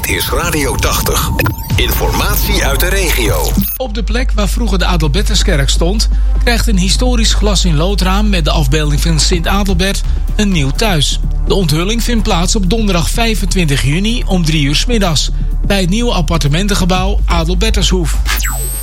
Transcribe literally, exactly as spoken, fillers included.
Dit is Radio tachtig. Informatie uit de regio. Op de plek waar vroeger de Adelbertuskerk stond, krijgt een historisch glas in loodraam met de afbeelding van Sint Adelbert een nieuw thuis. De onthulling vindt plaats op donderdag vijfentwintig juni om drie uur 's middags bij het nieuwe appartementengebouw Adelbertushoef.